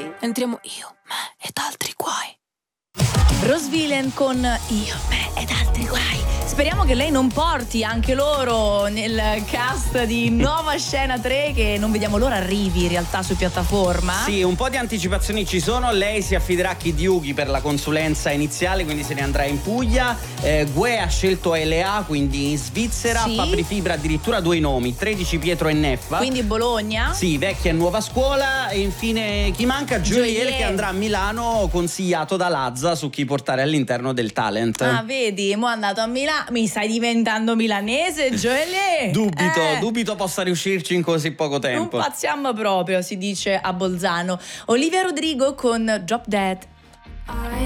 guai. Entriamo io, me ed altri guai. Rose Villain con io, me ed altri guai. Speriamo che lei non porti anche loro nel cast di Nuova Scena 3, che non vediamo l'ora arrivi in realtà su piattaforma. Sì, un po' di anticipazioni ci sono. Lei si affiderà a Kid Yugi per la consulenza iniziale, quindi se ne andrà in Puglia. Gue ha scelto LA, quindi in Svizzera. Sì. Fabri Fibra addirittura 2 nomi, 13 Pietro e Neffa. Quindi Bologna. Sì, vecchia e nuova scuola. E infine chi manca? Gioielli, che andrà a Milano, consigliato da Lazza su chi portare all'interno del talent. Ah, vedi, mo' è andato a Milano. Mi stai diventando milanese, Gioele? Dubito possa riuscirci in così poco tempo. Non pazziamo proprio, si dice a Bolzano. Olivia Rodrigo con Drop Dead.